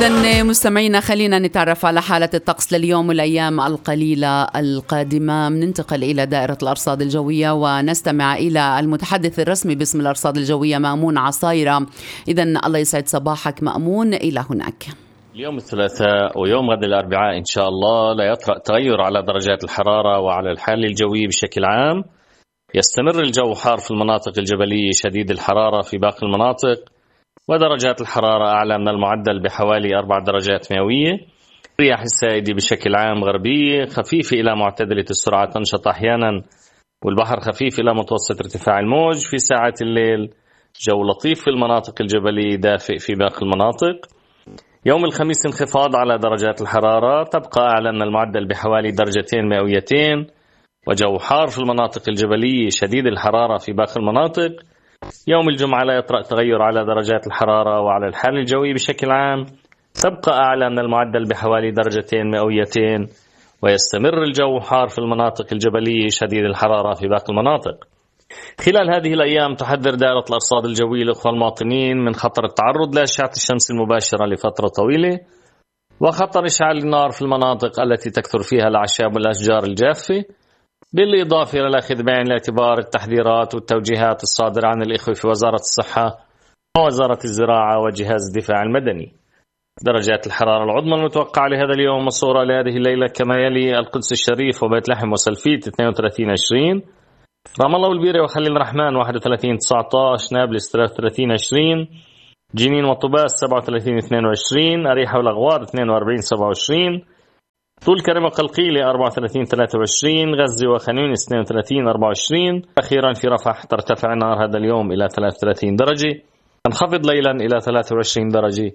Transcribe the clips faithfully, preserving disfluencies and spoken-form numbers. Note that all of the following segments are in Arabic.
إذن مستمعينا، خلينا نتعرف على حالة الطقس لليوم والأيام القليلة القادمة. ننتقل إلى دائرة الأرصاد الجوية ونستمع إلى المتحدث الرسمي باسم الأرصاد الجوية مأمون عصايرة. إذن الله يسعد صباحك مأمون، إلى هناك. اليوم الثلاثاء ويوم غد الأربعاء إن شاء الله لا يطرأ تغير على درجات الحرارة وعلى الحالة الجوية بشكل عام. يستمر الجو حار في المناطق الجبلية شديد الحرارة في باقي المناطق، ودرجات الحرارة أعلى من المعدل بحوالي أربع درجات مئوية. الرياح السائدة بشكل عام غربية خفيفة إلى معتدلة السرعة تنشط أحيانا، والبحر خفيف إلى متوسط ارتفاع الموج في ساعات الليل. جو لطيف في المناطق الجبلية، دافئ في باقي المناطق. يوم الخميس انخفاض على درجات الحرارة تبقى أعلى من المعدل بحوالي درجتين مئويتين، وجو حار في المناطق الجبلية شديد الحرارة في باقي المناطق. يوم الجمعة لا يطرأ تغير على درجات الحرارة وعلى الحالة الجوية بشكل عام تبقى أعلى من المعدل بحوالي درجتين مئويتين، ويستمر الجو حار في المناطق الجبلية شديد الحرارة في باقي المناطق. خلال هذه الأيام تحذر دائرة الأرصاد الجوية الأخوة المواطنين من خطر التعرض لأشعة الشمس المباشرة لفترة طويلة، وخطر إشعال النار في المناطق التي تكثر فيها الأعشاب والأشجار الجافة، بالإضافة إلى أخذ بعين الاعتبار التحذيرات والتوجيهات الصادرة عن الإخوة في وزارة الصحة ووزارة الزراعة وجهاز الدفاع المدني. درجات الحرارة العظمى المتوقعة لهذا اليوم مصورة لهذه الليلة كما يلي: القدس الشريف وبيت لحم وسلفيت اثنين وثلاثين عشرين، رام الله والبيرة وخليل الرحمن واحد وثلاثين تسعة عشر، نابلس ثلاثة وثلاثين عشرين، جنين وطباس سبعة وثلاثين اثنين وعشرين، أريحة والأغوار اثنين وأربعين سبعة وعشرين، طول كرم وقلقيلة أربعة وثلاثين ثلاثة وعشرين، غزة وخانيونس اثنين وثلاثين أربعة وعشرين. أخيرا في رفح ترتفع النار هذا اليوم إلى ثلاثة وثلاثين درجة، تنخفض ليلا إلى ثلاثة وعشرين درجة،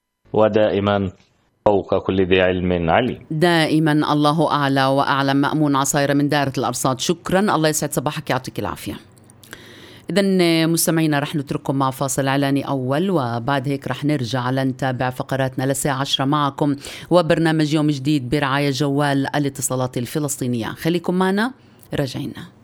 ودائما فوق كل ذي علم عليم. دائما الله أعلى وأعلم. مأمون عصايرة من دائرة الأرصاد، شكرا، الله يسعد صباحك، يعطيك العافية. إذن مستمعينا رح نترككم مع فاصل إعلاني أول، وبعد هيك رح نرجع لنتابع فقراتنا للساعة عشرة معكم وبرنامج يوم جديد برعاية جوال الاتصالات الفلسطينية. خليكم معنا، رجعينا.